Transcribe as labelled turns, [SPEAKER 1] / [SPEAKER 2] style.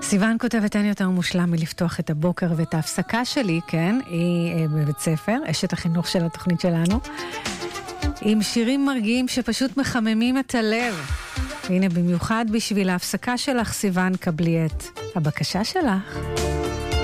[SPEAKER 1] סיוון כותבת, אין יותר מושלם מלפתוח את הבוקר ואת ההפסקה שלי, כן, היא בבית ספר, אשת החינוך של התוכנית שלנו, עם שירים מרגיעים שפשוט מחממים את הלב. הנה במיוחד בשביל ההפסקה שלך, סיוון, קבלי את הבקשה שלך.